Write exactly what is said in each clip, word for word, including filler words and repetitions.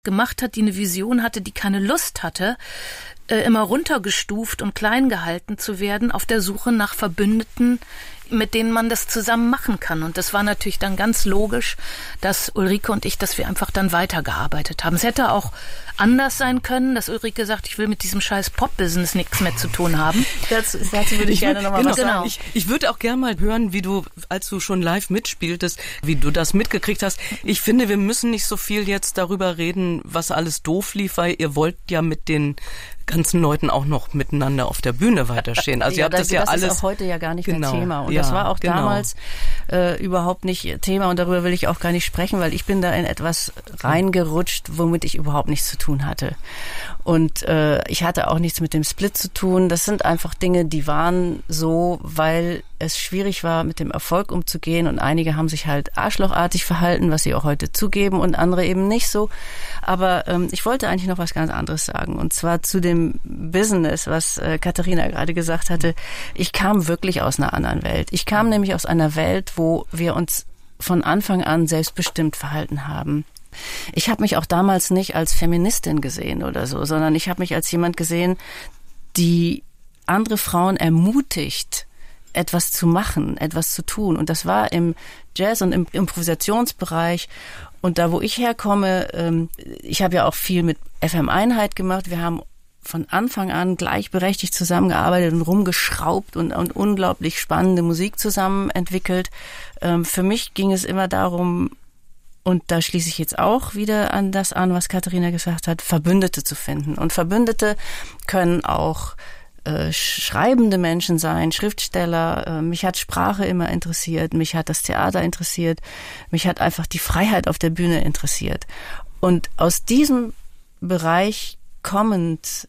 gemacht hat, die eine Vision hatte, die keine Lust hatte, immer runtergestuft und klein gehalten zu werden auf der Suche nach Verbündeten, mit denen man das zusammen machen kann. Und das war natürlich dann ganz logisch, dass Ulrike und ich, dass wir einfach dann weitergearbeitet haben. Es hätte auch anders sein können, dass Ulrike sagt, ich will mit diesem scheiß Pop-Business nichts mehr zu tun haben. Dazu, dazu würde ich, ich gerne nochmal genau, was sagen. Ich, ich würde auch gerne mal hören, wie du, als du schon live mitspieltest, wie du das mitgekriegt hast. Ich finde, wir müssen nicht so viel jetzt darüber reden, was alles doof lief, weil ihr wollt ja mit den ganzen Leuten auch noch miteinander auf der Bühne weiterstehen. Also ja, ihr habt das, das ja das alles. Das ist auch heute ja gar nicht genau, mehr Thema. Und ja, das war auch genau. damals äh, überhaupt nicht Thema. Und darüber will ich auch gar nicht sprechen, weil ich bin da in etwas reingerutscht, womit ich überhaupt nichts zu tun hatte. Und äh, ich hatte auch nichts mit dem Split zu tun. Das sind einfach Dinge, die waren so, weil es schwierig war, mit dem Erfolg umzugehen. Und einige haben sich halt arschlochartig verhalten, was sie auch heute zugeben, und andere eben nicht so. Aber ähm, ich wollte eigentlich noch was ganz anderes sagen. Und zwar zu dem Business, was äh, Katharina gerade gesagt hatte. Ich kam wirklich aus einer anderen Welt. Ich kam nämlich aus einer Welt, wo wir uns von Anfang an selbstbestimmt verhalten haben. Ich habe mich auch damals nicht als Feministin gesehen oder so, sondern ich habe mich als jemand gesehen, die andere Frauen ermutigt, etwas zu machen, etwas zu tun. Und das war im Jazz- und im Improvisationsbereich. Und da, wo ich herkomme, ähm, ich habe ja auch viel mit F M Einheit gemacht. Wir haben von Anfang an gleichberechtigt zusammengearbeitet und rumgeschraubt und, und unglaublich spannende Musik zusammen entwickelt. Ähm, für mich ging es immer darum, und da schließe ich jetzt auch wieder an das an, was Katharina gesagt hat, Verbündete zu finden. Und Verbündete können auch äh, schreibende Menschen sein, Schriftsteller. Äh, mich hat Sprache immer interessiert, mich hat das Theater interessiert, mich hat einfach die Freiheit auf der Bühne interessiert. Und aus diesem Bereich kommend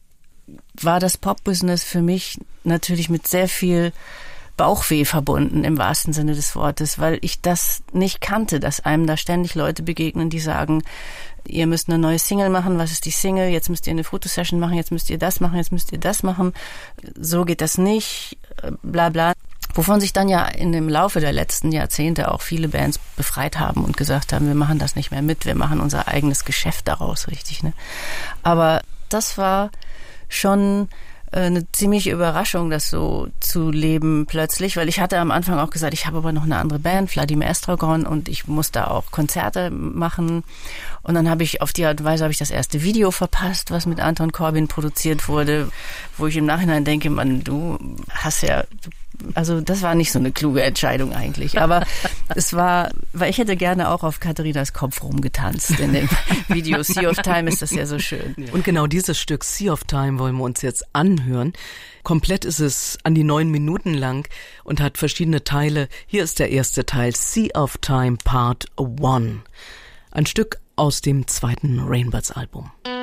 war das Pop-Business für mich natürlich mit sehr viel Bauchweh verbunden, im wahrsten Sinne des Wortes, weil ich das nicht kannte, dass einem da ständig Leute begegnen, die sagen, ihr müsst eine neue Single machen, was ist die Single, jetzt müsst ihr eine Fotosession machen, jetzt müsst ihr das machen, jetzt müsst ihr das machen, so geht das nicht, bla bla. Wovon sich dann ja in dem Laufe der letzten Jahrzehnte auch viele Bands befreit haben und gesagt haben, wir machen das nicht mehr mit, wir machen unser eigenes Geschäft daraus, richtig, ne? Aber das war schon eine ziemliche Überraschung, das so zu leben plötzlich, weil ich hatte am Anfang auch gesagt, ich habe aber noch eine andere Band, Vladimir Estragon, und ich muss da auch Konzerte machen. Und dann habe ich auf die Art und Weise habe ich das erste Video verpasst, was mit Anton Corbijn produziert wurde, wo ich im Nachhinein denke, man, du hast ja, also das war nicht so eine kluge Entscheidung eigentlich, aber es war, weil ich hätte gerne auch auf Katharinas Kopf rumgetanzt in dem Video. Sea of Time ist das ja so schön. Und genau dieses Stück Sea of Time wollen wir uns jetzt anhören. Komplett ist es an die neun Minuten lang und hat verschiedene Teile. Hier ist der erste Teil, Sea of Time Part One. Ein Stück aus dem zweiten Rainbirds Album.